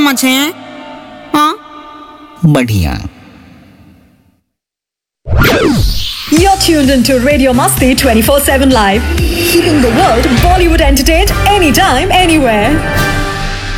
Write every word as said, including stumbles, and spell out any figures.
Much है? हाँ, बढ़िया। You're tuned into Radio Masti twenty-four seven Live, keeping the world Bollywood entertained anytime, anywhere.